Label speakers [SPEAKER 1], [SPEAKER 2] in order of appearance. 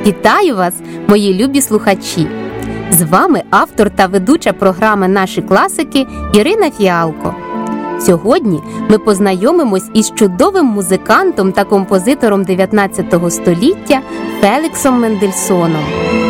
[SPEAKER 1] Вітаю вас, мої любі слухачі! З вами автор та ведуча програми «Наші класики» Ірина Фіалко. Сьогодні ми познайомимось із чудовим музикантом та композитором 19 століття Феліксом Мендельсоном.